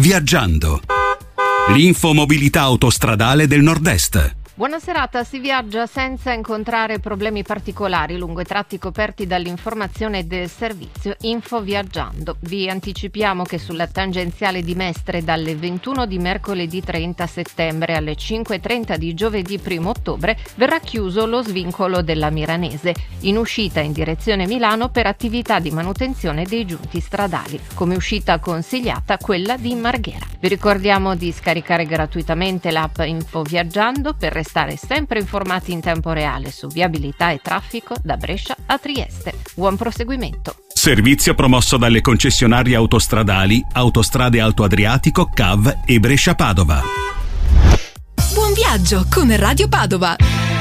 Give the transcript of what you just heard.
Viaggiando. L'infomobilità autostradale del Nord-Est. Buona serata, si viaggia senza incontrare problemi particolari lungo i tratti coperti dall'informazione del servizio Info Viaggiando. Vi anticipiamo che sulla tangenziale di Mestre dalle 21 di mercoledì 30 settembre alle 5:30 di giovedì 1 ottobre verrà chiuso lo svincolo della Miranese, in uscita in direzione Milano per attività di manutenzione dei giunti stradali. Come uscita consigliata quella di Marghera. Vi ricordiamo di scaricare gratuitamente l'app Info Viaggiando per restare sempre informati in tempo reale su viabilità e traffico da Brescia a Trieste. Buon proseguimento. Servizio promosso dalle concessionarie autostradali Autostrade Alto Adriatico, CAV e Brescia Padova. Buon viaggio con Radio Padova.